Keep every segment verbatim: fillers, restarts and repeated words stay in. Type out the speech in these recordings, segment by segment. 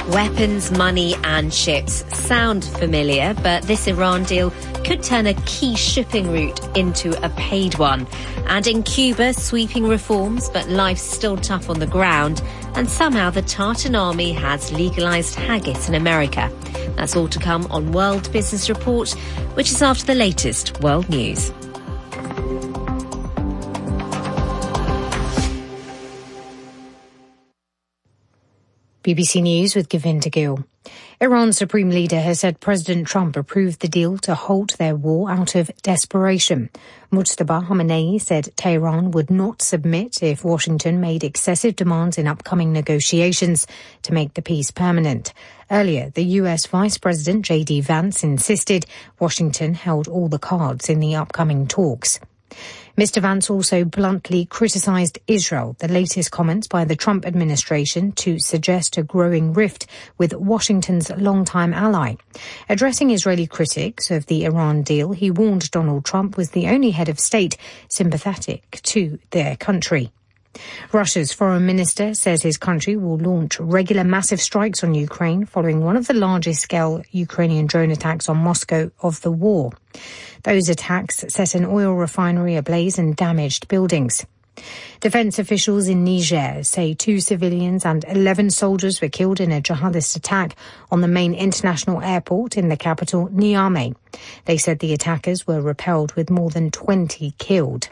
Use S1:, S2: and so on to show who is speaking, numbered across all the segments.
S1: Weapons, money and ships sound familiar, but this Iran deal could turn a key shipping route into a paid one. And in Cuba, sweeping reforms, but life's still tough on the ground. And somehow the Tartan army has legalised haggis in America. That's all to come on World Business Report, which is after the latest world news.
S2: B B C News with Govinda Gill. Iran's supreme leader has said President Trump approved the deal to halt their war out of desperation. Mujtaba Khamenei said Tehran would not submit if Washington made excessive demands in upcoming negotiations to make the peace permanent. Earlier, the U S Vice President J D Vance insisted Washington held all the cards in the upcoming talks. Mister Vance also bluntly criticised Israel, the latest comments by the Trump administration to suggest a growing rift with Washington's longtime ally. Addressing Israeli critics of the Iran deal, he warned Donald Trump was the only head of state sympathetic to their country. Russia's foreign minister says his country will launch regular massive strikes on Ukraine following one of the largest-scale Ukrainian drone attacks on Moscow of the war. Those attacks set an oil refinery ablaze and damaged buildings. Defence officials in Niger say two civilians and eleven soldiers were killed in a jihadist attack on the main international airport in the capital, Niamey. They said the attackers were repelled with more than twenty killed.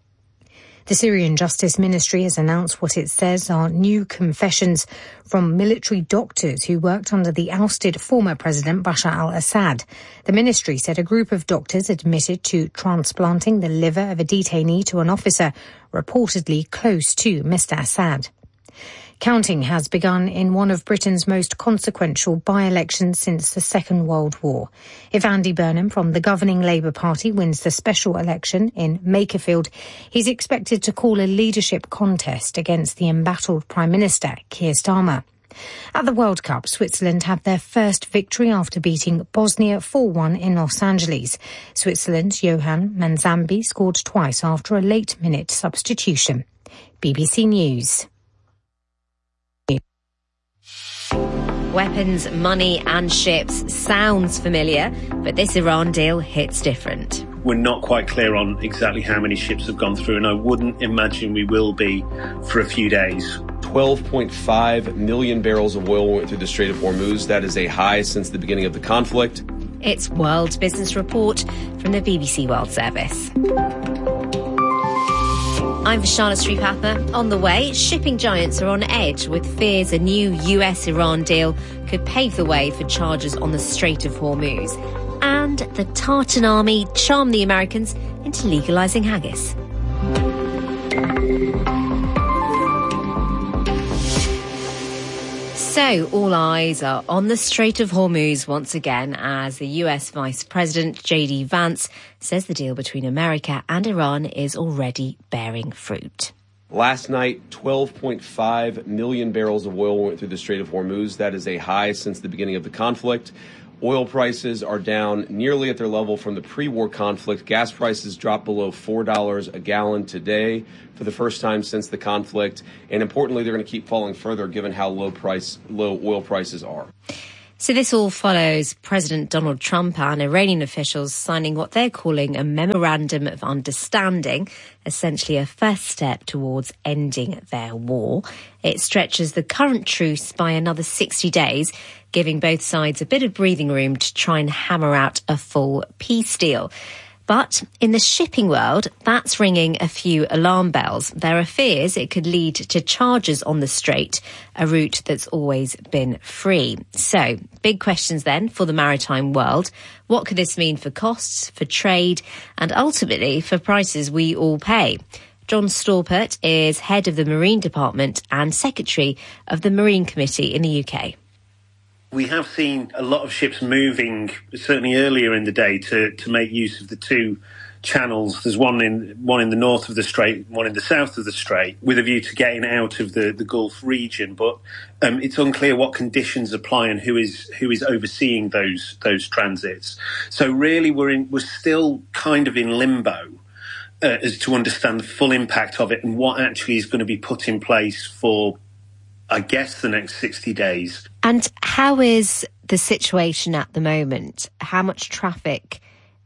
S2: The Syrian Justice Ministry has announced what it says are new confessions from military doctors who worked under the ousted former President Bashar al-Assad. The ministry said a group of doctors admitted to transplanting the liver of a detainee to an officer reportedly close to Mister Assad. Counting has begun in one of Britain's most consequential by-elections since the Second World War. If Andy Burnham from the governing Labour Party wins the special election in Makerfield, he's expected to call a leadership contest against the embattled Prime Minister, Keir Starmer. At the World Cup, Switzerland had their first victory after beating Bosnia four one in Los Angeles. Switzerland's Johan Manzambi scored twice after a late-minute substitution. B B C News.
S1: Weapons, money and ships sounds familiar, but this Iran deal hits different.
S3: We're not quite clear on exactly how many ships have gone through, and I wouldn't imagine we will be for a few days.
S4: twelve point five million barrels of oil went through the Strait of Hormuz. That is a high since the beginning of the conflict.
S1: It's World Business Report from the B B C World Service. I'm Charlotte Sripatha. On the way, shipping giants are on edge with fears a new U S-Iran deal could pave the way for charges on the Strait of Hormuz. And the Tartan army charmed the Americans into legalising haggis. So, all eyes are on the Strait of Hormuz once again as the U S Vice President J D Vance says the deal between America and Iran is already bearing fruit.
S4: Last night, twelve point five million barrels of oil went through the Strait of Hormuz. That is a high since the beginning of the conflict. Oil prices are down nearly at their level from the pre-war conflict. Gas prices dropped below four dollars a gallon today for the first time since the conflict. And importantly, they're going to keep falling further given how low price, low oil prices are.
S1: So this all follows President Donald Trump and Iranian officials signing what they're calling a memorandum of understanding, essentially a first step towards ending their war. It stretches the current truce by another sixty days, giving both sides a bit of breathing room to try and hammer out a full peace deal. But in the shipping world, that's ringing a few alarm bells. There are fears it could lead to charges on the Strait, a route that's always been free. So, big questions then for the maritime world. What could this mean for costs, for trade, and ultimately for prices we all pay? John Storpert is head of the Marine Department and secretary of the Marine Committee in the U K.
S3: We have seen a lot of ships moving, certainly earlier in the day, to, to make use of the two channels. There's one in one in the north of the Strait, one in the south of the Strait, with a view to getting out of the, the Gulf region. But um, it's unclear what conditions apply and who is who is overseeing those those transits. So really, we're in we're still kind of in limbo uh, as to understand the full impact of it and what actually is going to be put in place for I guess, the next sixty days.
S1: And how is the situation at the moment? How much traffic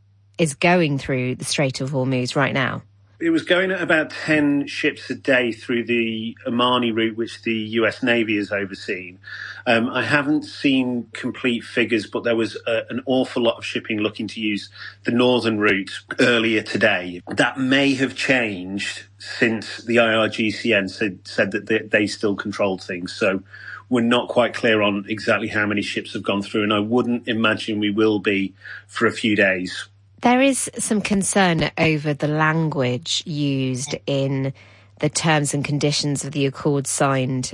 S1: is going through the Strait of Hormuz right now?
S3: It was going at about ten ships a day through the Omani route, which the U S Navy has overseen. Um, I haven't seen complete figures, but there was a, an awful lot of shipping looking to use the northern route earlier today. That may have changed since the I R G C N said, said that they, they still controlled things. So we're not quite clear on exactly how many ships have gone through, and I wouldn't imagine we will be for a few days.
S1: There is some concern over the language used in the terms and conditions of the accord signed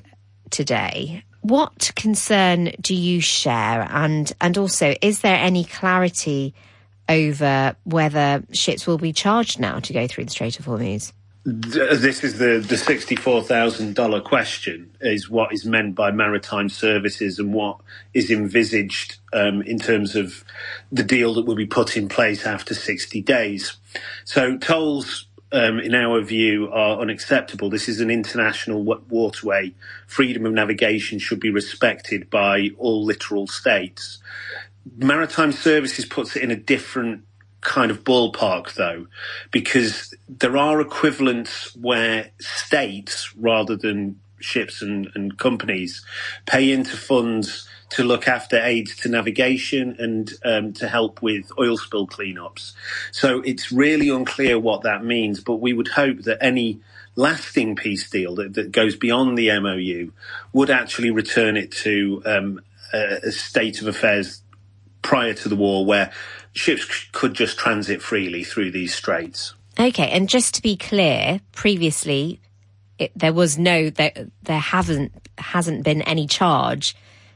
S1: today. What concern do you share? And, and also, is there any clarity over whether ships will be charged now to go through the Strait of Hormuz?
S3: This is the, the sixty-four thousand dollars question, is what is meant by maritime services and what is envisaged um, in terms of the deal that will be put in place after sixty days. So tolls, um, in our view, are unacceptable. This is an international waterway. Freedom of navigation should be respected by all littoral states. Maritime services puts it in a different kind of ballpark, though, because there are equivalents where states, rather than ships and, and companies, pay into funds to look after aids to navigation and um, to help with oil spill cleanups. So it's really unclear what that means, but we would hope that any lasting peace deal that, that goes beyond the M O U would actually return it to um, a, a state of affairs prior to the war, where ships could just transit freely through these straits.
S1: Okay, and just to be clear, previously it, there was no, there, there haven't hasn't been any charge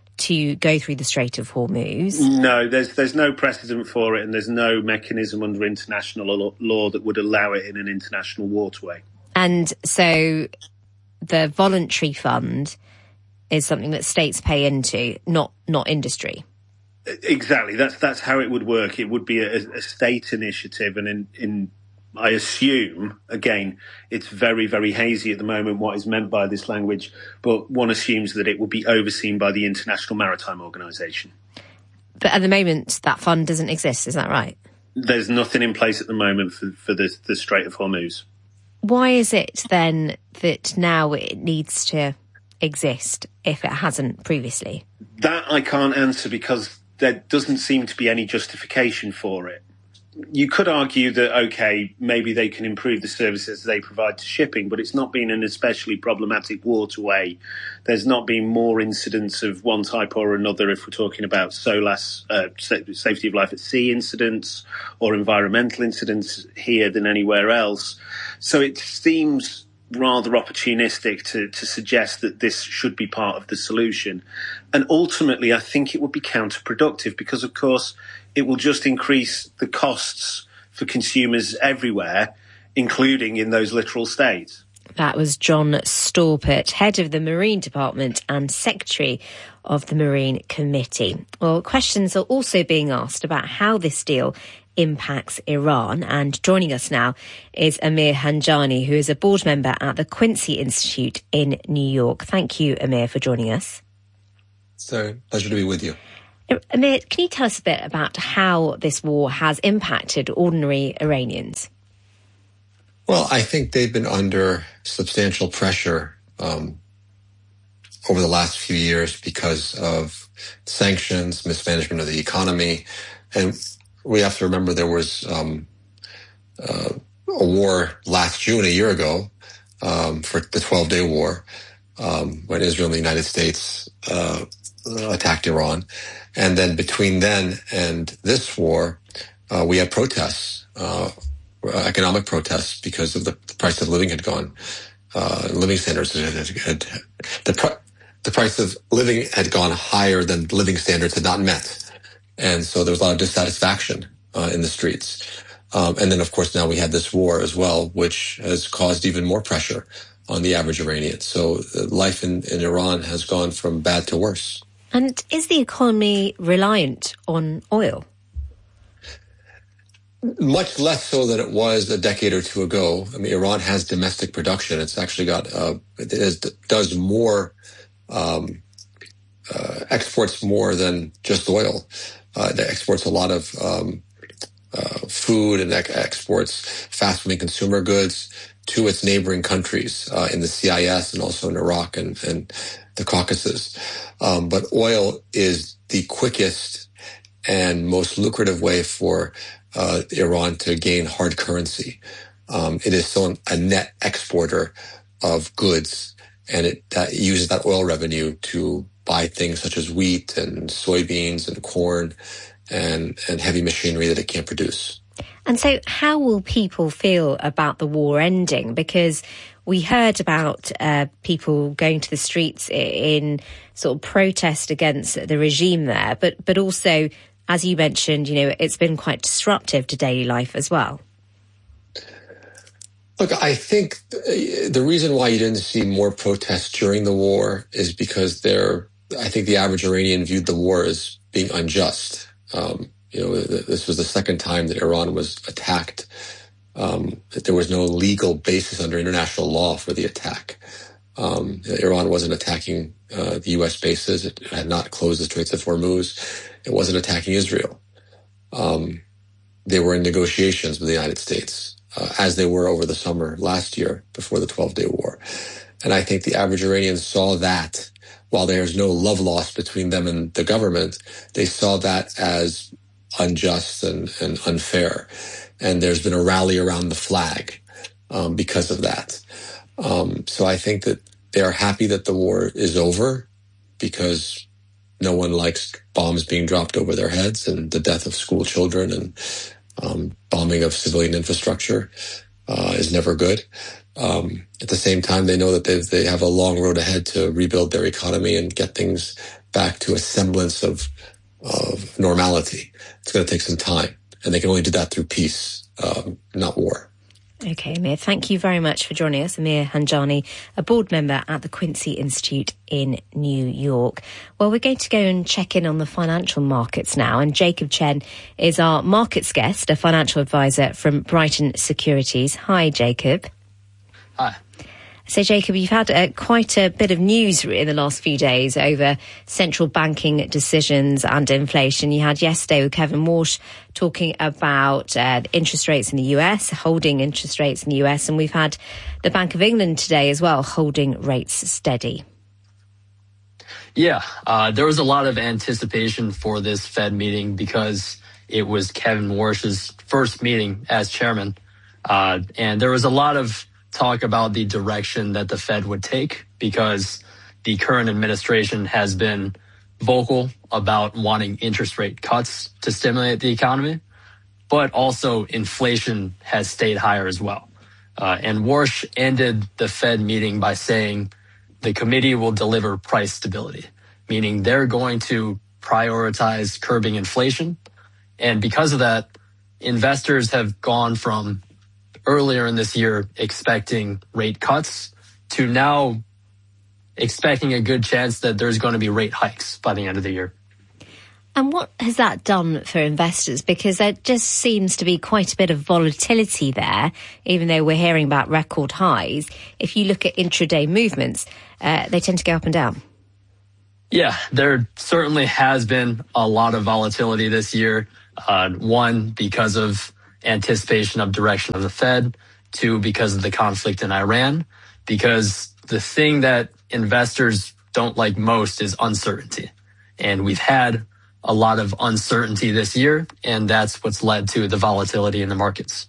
S1: to go through the Strait of Hormuz.
S3: No, there's there's no precedent for it, and there's no mechanism under international law that would allow it in an international waterway.
S1: And so the voluntary fund is something that states pay into, not not industry.
S3: Exactly. That's that's how it would work. It would be a, a state initiative, and in, in I assume, again, it's very, very hazy at the moment what is meant by this language, but one assumes that it will be overseen by the International Maritime Organization.
S1: But at the moment, that fund doesn't exist, is that right?
S3: There's nothing in place at the moment for, for the, the Strait of Hormuz.
S1: Why is it then that now it needs to exist if it hasn't previously?
S3: That I can't answer, because there doesn't seem to be any justification for it. You could argue that, OK, maybe they can improve the services they provide to shipping, but it's not been an especially problematic waterway. There's not been more incidents of one type or another if we're talking about SOLAS, uh, safety of life at sea incidents, or environmental incidents here than anywhere else. So it seems rather opportunistic to, to suggest that this should be part of the solution. And ultimately, I think it would be counterproductive, because, of course, it will just increase the costs for consumers everywhere, including in those littoral states.
S1: That was John Storpert, head of the Marine Department and secretary of the Marine Committee. Well, questions are also being asked about how this deal impacts Iran. And joining us now is Amir Hanjani, who is a board member at the Quincy Institute in New York. Thank you, Amir, for joining us.
S5: It's a pleasure to be with you.
S1: Amir, can you tell us a bit about how this war has impacted ordinary Iranians?
S5: Well, I think they've been under substantial pressure um, over the last few years because of sanctions, mismanagement of the economy. And we have to remember there was um, uh, a war last June, a year ago, um, for the twelve-day war, um, when Israel and the United States uh, attacked Iran. And then between then and this war, uh, we had protests, uh, economic protests, because of the, the price of living had gone, uh, living standards had, had, had the, pr- the price of living had gone higher than living standards had not met. And so there was a lot of dissatisfaction uh, in the streets. Um, and then, of course, now we had this war as well, which has caused even more pressure on the average Iranian. So uh, life in, in Iran has gone from bad to worse.
S1: And is the economy reliant on oil?
S5: Much less so than it was a decade or two ago. I mean, Iran has domestic production. It's actually got, uh, it is, does more um, uh, exports more than just oil. Uh, it exports a lot of um, uh, food and ex- exports fast-moving consumer goods to its neighboring countries uh, in the C I S and also in Iraq and, and the Caucasus. Um, but oil is the quickest and most lucrative way for uh, Iran to gain hard currency. Um, it is still a net exporter of goods, and it that uses that oil revenue to buy things such as wheat and soybeans and corn and, and heavy machinery that it can't produce.
S1: And so how will people feel about the war ending? Because we heard about uh, people going to the streets in sort of protest against the regime there, but but also, as you mentioned, you know, it's been quite disruptive to daily life as well.
S5: Look, I think the reason why you didn't see more protests during the war is because they're, I think the average Iranian viewed the war as being unjust. Um, you know, this was the second time that Iran was attacked. Um, that there was no legal basis under international law for the attack. Um, Iran wasn't attacking uh, the U S bases. It had not closed the Straits of Hormuz. It wasn't attacking Israel. Um, they were in negotiations with the United States, uh, as they were over the summer last year before the twelve-day war. And I think the average Iranian saw that, while there's no love lost between them and the government, they saw that as unjust and, and unfair. And there's been a rally around the flag um, because of that. Um, so I think that they are happy that the war is over, because no one likes bombs being dropped over their heads and the death of school children and um, bombing of civilian infrastructure uh, is never good. Um, at the same time, they know that they they have a long road ahead to rebuild their economy and get things back to a semblance of of normality. It's going to take some time, and they can only do that through peace, um, not war.
S1: Okay, Amir, thank you very much for joining us. Amir Hanjani, a board member at the Quincy Institute in New York. Well, we're going to go and check in on the financial markets now, and Jacob Chen is our markets guest, a financial advisor from Brighton Securities. Hi, Jacob.
S6: Hi.
S1: So, Jacob, you've had uh, quite a bit of news in the last few days over central banking decisions and inflation. You had yesterday with Kevin Warsh talking about uh, interest rates in the U S, holding interest rates in the U S, and we've had the Bank of England today as well, holding rates steady.
S6: Yeah, uh, there was a lot of anticipation for this Fed meeting because it was Kevin Warsh's first meeting as chairman, uh, and there was a lot of talk about the direction that the Fed would take, because the current administration has been vocal about wanting interest rate cuts to stimulate the economy, but also inflation has stayed higher as well. Uh, and Warsh ended the Fed meeting by saying the committee will deliver price stability, meaning they're going to prioritize curbing inflation. And because of that, investors have gone from earlier in this year expecting rate cuts to now expecting a good chance that there's going to be rate hikes by the end of the year.
S1: And what has that done for investors? Because there just seems to be quite a bit of volatility there, even though we're hearing about record highs. If you look at intraday movements, uh, they tend to go up and down.
S6: Yeah, there certainly has been a lot of volatility this year. Uh, one, because of anticipation of direction of the Fed. Two, because of the conflict in Iran. Because the thing that investors don't like most is uncertainty. And we've had a lot of uncertainty this year, and that's what's led to the volatility in the markets.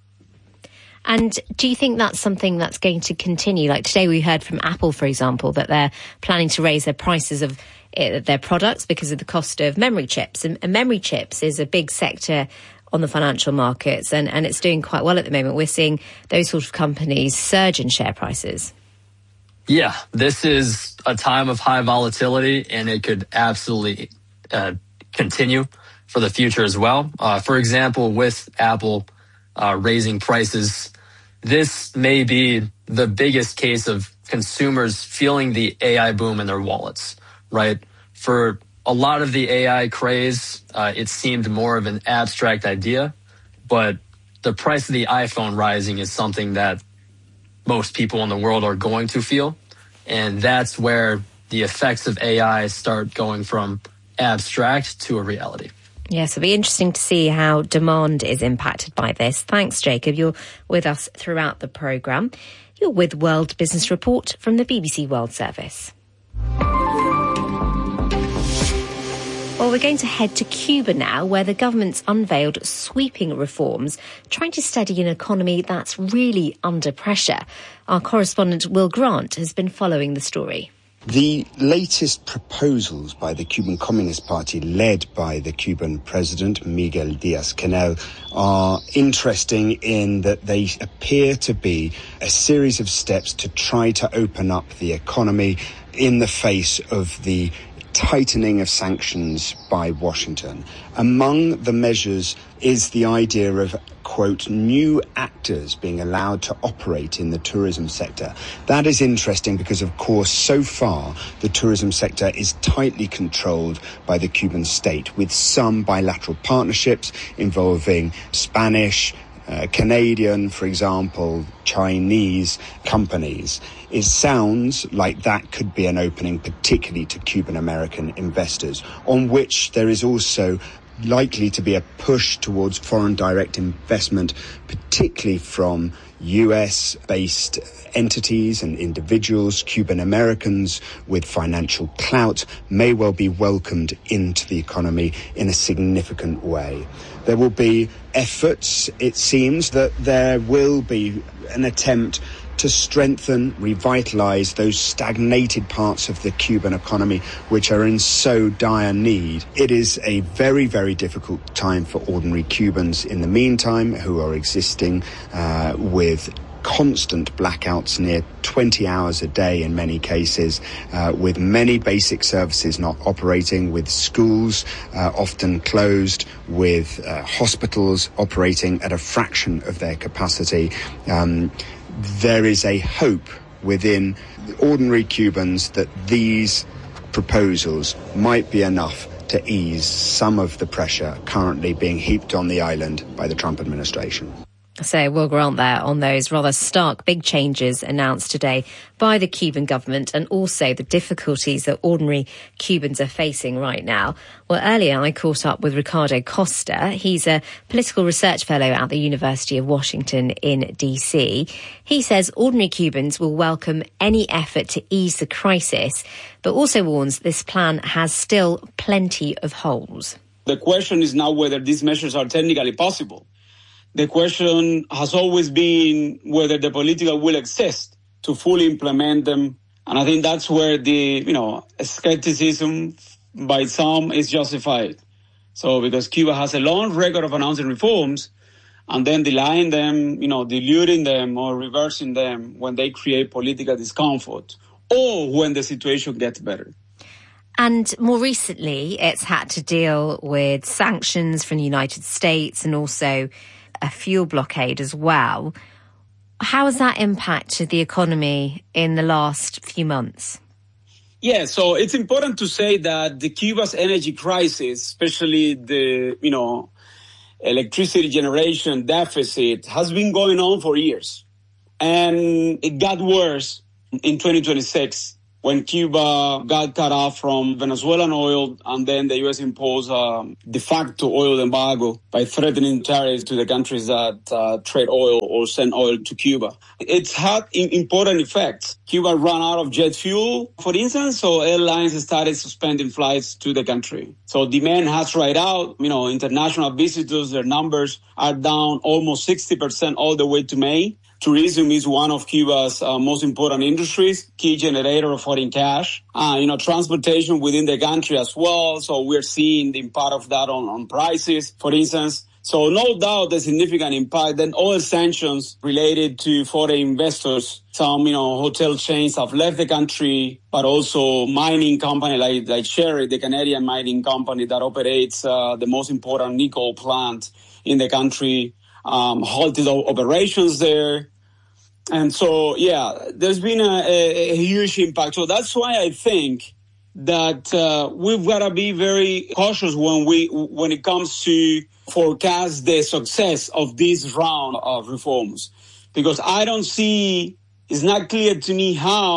S1: And do you think that's something that's going to continue? Like today we heard from Apple, for example, that they're planning to raise their prices of their products because of the cost of memory chips. And memory chips is a big sector on the financial markets, and, and it's doing quite well at the moment. We're seeing those sort of companies surge in share prices.
S6: Yeah, this is a time of high volatility, and it could absolutely uh, continue for the future as well. Uh, for example, with Apple uh, raising prices, this may be the biggest case of consumers feeling the A I boom in their wallets, right? For a lot of the A I craze, uh, it seemed more of an abstract idea, but the price of the iPhone rising is something that most people in the world are going to feel. And that's where the effects of A I start going from abstract to a reality.
S1: Yes, it'll be interesting to see how demand is impacted by this. Thanks, Jacob. You're with us throughout the programme. You're with World Business Report from the B B C World Service. Well, we're going to head to Cuba now, where the government's unveiled sweeping reforms, trying to steady an economy that's really under pressure. Our correspondent Will Grant has been following the story.
S7: The latest proposals by the Cuban Communist Party, led by the Cuban president, Miguel Díaz-Canel, are interesting in that they appear to be a series of steps to try to open up the economy in the face of the tightening of sanctions by Washington. Among the measures is the idea of, quote, new actors being allowed to operate in the tourism sector. That is interesting because, of course, so far the tourism sector is tightly controlled by the Cuban state, with some bilateral partnerships involving Spanish, Uh, Canadian, for example, Chinese companies. It sounds like that could be an opening, particularly to Cuban-American investors, on which there is also likely to be a push towards foreign direct investment, particularly from U S-based entities and individuals. Cuban Americans with financial clout may well be welcomed into the economy in a significant way. There will be efforts, it seems, that there will be an attempt to strengthen, revitalise those stagnated parts of the Cuban economy which are in so dire need. It is a very, very difficult time for ordinary Cubans in the meantime, who are existing uh, with constant blackouts, near twenty hours a day in many cases, uh, with many basic services not operating, with schools uh, often closed, with uh, hospitals operating at a fraction of their capacity. Um, there is a hope within ordinary Cubans that these proposals might be enough to ease some of the pressure currently being heaped on the island by the Trump administration.
S1: So Will Grant there on those rather stark big changes announced today by the Cuban government, and also the difficulties that ordinary Cubans are facing right now. Well, earlier I caught up with Ricardo Costa. He's a political research fellow at the University of Washington in D C. He says ordinary Cubans will welcome any effort to ease the crisis, but also warns this plan has still plenty of holes.
S8: The question is now whether these measures are technically possible. The question has always been whether the political will exist to fully implement them. And I think that's where the, you know, skepticism by some is justified. So because Cuba has a long record of announcing reforms and then delaying them, you know, diluting them or reversing them when they create political discomfort or when the situation gets better.
S1: And more recently, it's had to deal with sanctions from the United States and also a fuel blockade as well. How has that impacted the economy in the last few months?
S8: Yeah, so it's important to say that the Cuba's energy crisis, especially the, you know, electricity generation deficit, has been going on for years. And it got worse in twenty twenty-six when Cuba got cut off from Venezuelan oil, and then the U S imposed a de facto oil embargo by threatening tariffs to the countries that uh, trade oil or send oil to Cuba. It's had important effects. Cuba ran out of jet fuel, for instance, so airlines started suspending flights to the country. So demand has dried out. You know, international visitors, their numbers are down almost sixty percent all the way to May. Tourism is one of Cuba's uh, most important industries, key generator of foreign cash. Uh, you know, transportation within the country as well. So we're seeing the impact of that on, on prices, for instance. So no doubt the significant impact. Then all sanctions related to foreign investors. Some, you know, hotel chains have left the country, but also mining company like, like Sherry, the Canadian mining company that operates uh, the most important nickel plant in the country, um, halted operations there. And so, yeah, there's been a, a, a huge impact. So that's why I think that uh, we've got to be very cautious when we when it comes to forecast the success of this round of reforms, because I don't see, it's not clear to me how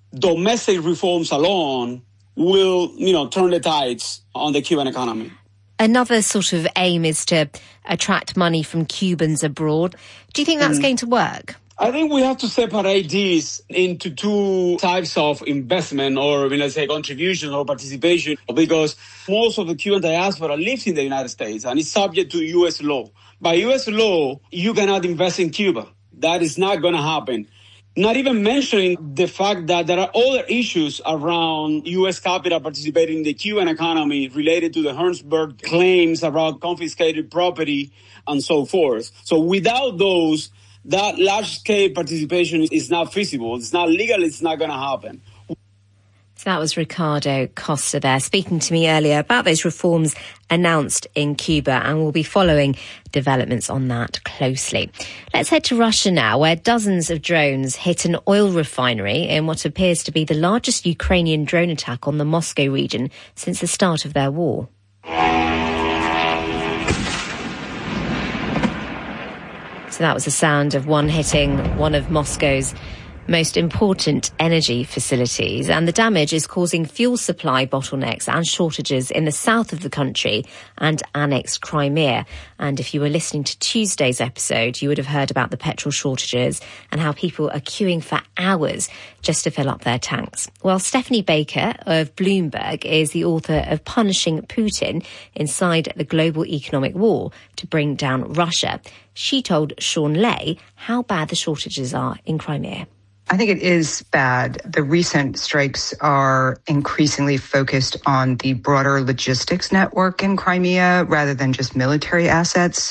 S8: domestic reforms alone will, you know, turn the tides on the Cuban economy.
S1: Another sort of aim is to attract money from Cubans abroad. Do you think that's mm. going to work?
S8: I think we have to separate these into two types of investment or, let's say, contribution or participation, because most of the Cuban diaspora lives in the United States and is subject to U S law. By U S law, you cannot invest in Cuba. That is not going to happen. Not even mentioning the fact that there are other issues around U S capital participating in the Cuban economy related to the Hertzberg claims around confiscated property and so forth. So without those, that large-scale participation is not feasible. It's not legal. It's not going to happen.
S1: So that was Ricardo Costa there, speaking to me earlier about those reforms announced in Cuba, and we'll be following developments on that closely. Let's head to Russia now, where dozens of drones hit an oil refinery in what appears to be the largest Ukrainian drone attack on the Moscow region since the start of their war. So that was the sound of one hitting one of Moscow's most important energy facilities, and the damage is causing fuel supply bottlenecks and shortages in the south of the country and annexed Crimea. And if you were listening to Tuesday's episode, you would have heard about the petrol shortages and how people are queuing for hours just to fill up their tanks. Well, Stephanie Baker of Bloomberg is the author of Punishing Putin Inside the Global Economic War to Bring Down Russia. She told Sean Lay how bad the shortages are in Crimea.
S9: I think it is bad. The recent strikes are increasingly focused on the broader logistics network in Crimea rather than just military assets.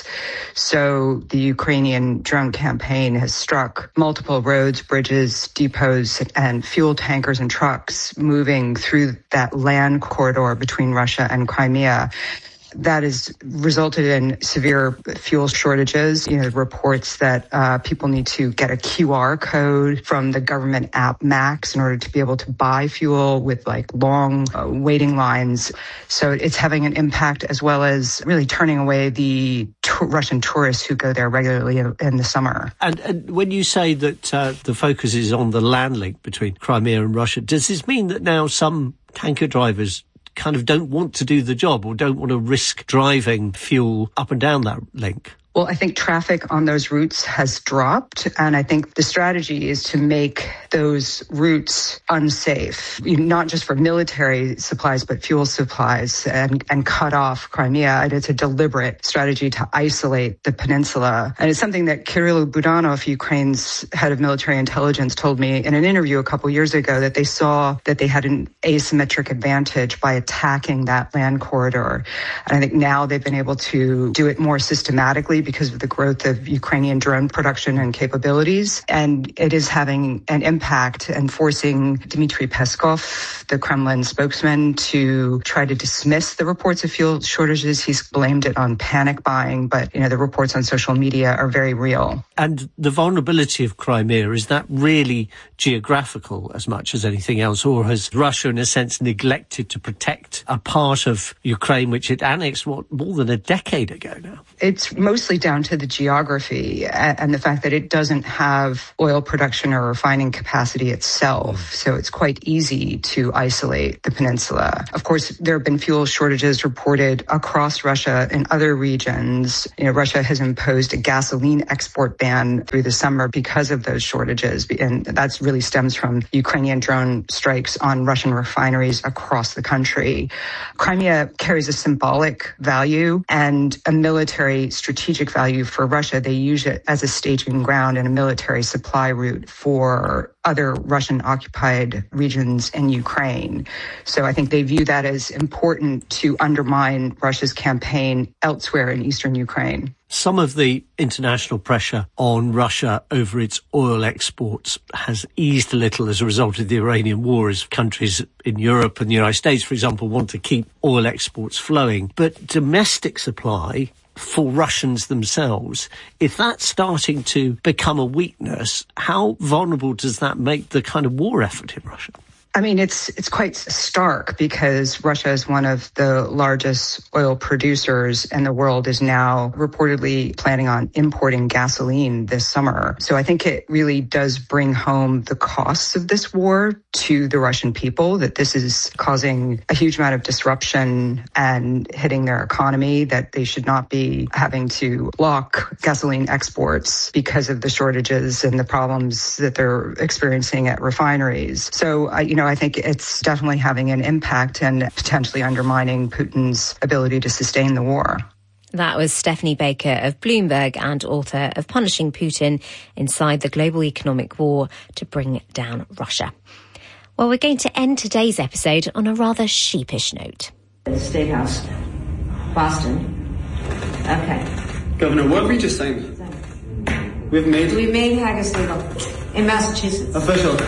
S9: So the Ukrainian drone campaign has struck multiple roads, bridges, depots, and fuel tankers and trucks moving through that land corridor between Russia and Crimea. That has resulted in severe fuel shortages. You know, reports that uh, people need to get a Q R code from the government app Max in order to be able to buy fuel, with like long uh, waiting lines. So it's having an impact, as well as really turning away the t- Russian tourists who go there regularly in, in the summer.
S10: And, and when you say that uh, the focus is on the land link between Crimea and Russia, does this mean that now some tanker drivers kind of don't want to do the job or don't want to risk driving fuel up and down that link?
S9: Well, I think traffic on those routes has dropped, and I think the strategy is to make those routes unsafe, not just for military supplies, but fuel supplies, and, and cut off Crimea. And it's a deliberate strategy to isolate the peninsula. And it's something that Kirill Budanov, Ukraine's head of military intelligence, told me in an interview a couple years ago, that they saw that they had an asymmetric advantage by attacking that land corridor. And I think now they've been able to do it more systematically because of the growth of Ukrainian drone production and capabilities. And it is having an impact and forcing Dmitry Peskov, the Kremlin spokesman, to try to dismiss the reports of fuel shortages. He's blamed it on panic buying, but, you know, the reports on social media are very real.
S10: And the vulnerability of Crimea, is that really geographical as much as anything else, or has Russia, in a sense, neglected to protect a part of Ukraine which it annexed, what, more than a decade ago now?
S9: It's mostly down to the geography and the fact that it doesn't have oil production or refining capacity itself. So it's quite easy to isolate the peninsula. Of course, there have been fuel shortages reported across Russia in other regions. You know, Russia has imposed a gasoline export ban through the summer because of those shortages. And that really stems from Ukrainian drone strikes on Russian refineries across the country. Crimea carries a symbolic value and a military strategic value for Russia. They use it as a staging ground and a military supply route for other Russian-occupied regions in Ukraine. So I think they view that as important to undermine Russia's campaign elsewhere in eastern Ukraine.
S10: Some of the international pressure on Russia over its oil exports has eased a little as a result of the Iranian war, as countries in Europe and the United States, for example, want to keep oil exports flowing. But domestic supply for Russians themselves, if that's starting to become a weakness, how vulnerable does that make the kind of war effort in Russia?
S9: I mean, it's it's quite stark because Russia is one of the largest oil producers and the world is now reportedly planning on importing gasoline this summer. So I think it really does bring home the costs of this war to the Russian people, that this is causing a huge amount of disruption and hitting their economy, that they should not be having to block gasoline exports because of the shortages and the problems that they're experiencing at refineries. So, uh, you know, I think it's definitely having an impact and potentially undermining Putin's ability to sustain the war.
S1: That was Stephanie Baker of Bloomberg and author of Punishing Putin Inside the Global Economic War to Bring Down Russia. Well, we're going to end today's episode on a rather sheepish note.
S11: The State House, Boston. Okay.
S12: Governor, what were we just saying? We've made...
S11: We made haggis legal in Massachusetts.
S12: Official.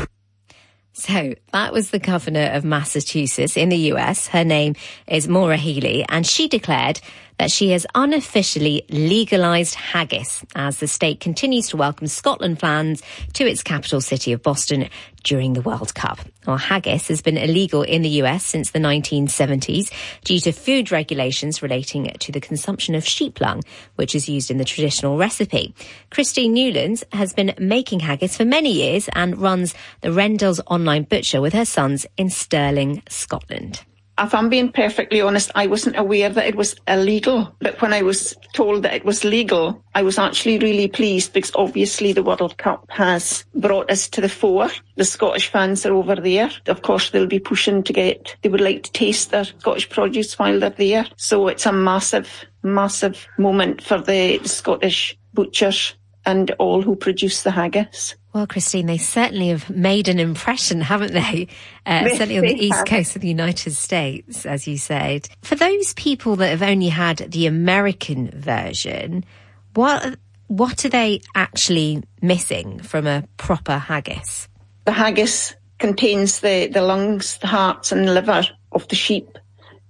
S1: So that was the governor of Massachusetts in the U S. Her name is Maura Healey, and she declared that she has unofficially legalised haggis as the state continues to welcome Scotland fans to its capital city of Boston during the World Cup. Well, haggis has been illegal in the U S since the nineteen seventies due to food regulations relating to the consumption of sheep lung, which is used in the traditional recipe. Christine Newlands has been making haggis for many years and runs the Rendell's Online Butcher with her sons in Stirling, Scotland.
S13: If I'm being perfectly honest, I wasn't aware that it was illegal. But when I was told that it was legal, I was actually really pleased because obviously the World Cup has brought us to the fore. The Scottish fans are over there. Of course, they'll be pushing to get, they would like to taste their Scottish produce while they're there. So it's a massive, massive moment for the Scottish butchers and all who produce the haggis.
S1: Well, Christine, they certainly have made an impression, haven't they? Uh,
S13: They-
S1: certainly on the
S13: they
S1: east
S13: have.
S1: coast of the United States, as you said. For those people that have only had the American version, what what are they actually missing from a proper haggis?
S13: The haggis contains the, the lungs, the hearts and liver of the sheep.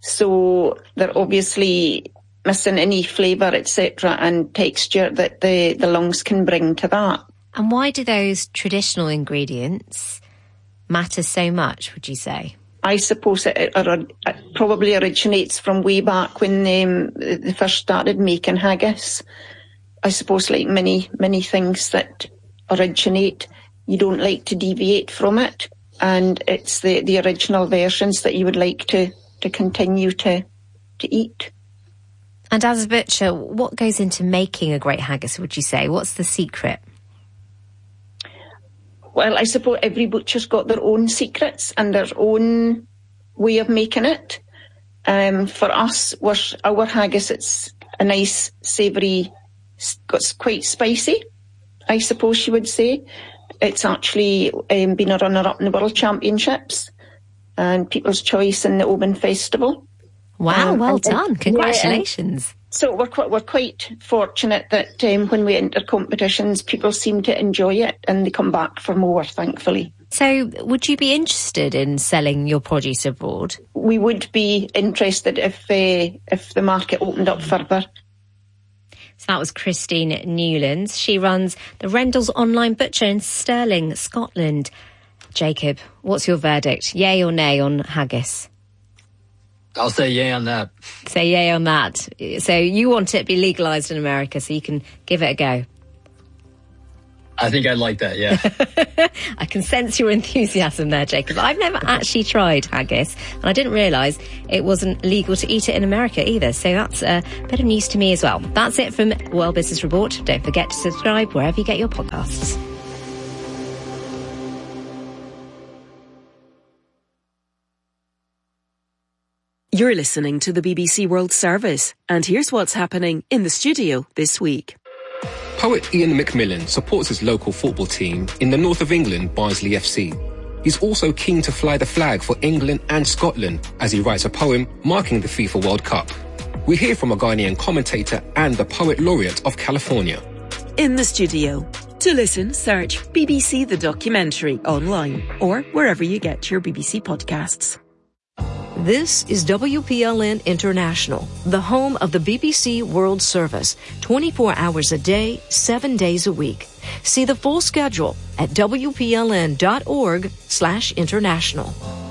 S13: So they're obviously missing any flavour, et cetera, and texture that the, the lungs can bring to that.
S1: And why do those traditional ingredients matter so much, would you say?
S13: I suppose it, it, it probably originates from way back when um, they first started making haggis. I suppose like many, many things that originate, you don't like to deviate from it. And it's the, the original versions that you would like to, to continue to, to eat.
S1: And as a butcher, what goes into making a great haggis, would you say? What's the secret?
S13: Well, I suppose every butcher's got their own secrets and their own way of making it. Um, for us, we're, our haggis, it's a nice, savoury, it's quite spicy, I suppose you would say. It's actually um, been a runner-up in the World Championships and People's Choice in the Oban Festival.
S1: Wow,
S13: Um,
S1: well
S13: and-
S1: done.
S13: yeah,
S1: Congratulations.
S13: So we're quite, we're quite fortunate that um, when we enter competitions, people seem to enjoy it and they come back for more, thankfully.
S1: So would you be interested in selling your produce abroad?
S13: We would be interested if uh, if the market opened up further.
S1: So that was Christine Newlands. She runs the Rendell's Online Butcher in Stirling, Scotland. Jacob, what's your verdict? Yay or nay on haggis?
S6: I'll say yay on that.
S1: Say yay on that. So you want it to be legalised in America so you can give it a go.
S6: I think I'd like that, yeah.
S1: I can sense your enthusiasm there, Jacob. I've never actually tried haggis, and I didn't realise it wasn't legal to eat it in America either. So that's a bit of news to me as well. That's it from World Business Report. Don't forget to subscribe wherever you get your podcasts.
S14: You're listening to the B B C World Service, and here's what's happening in the studio this week.
S15: Poet Ian McMillan supports his local football team in the north of England, Barnsley F C. He's also keen to fly the flag for England and Scotland as he writes a poem marking the FIFA World Cup. We hear from a Ghanaian commentator and the Poet Laureate of California.
S14: In the studio. To listen, search B B C The Documentary online or wherever you get your B B C podcasts.
S16: This is W P L N International, the home of the B B C World Service, twenty-four hours a day, seven days a week. See the full schedule at W P L N dot org slash international.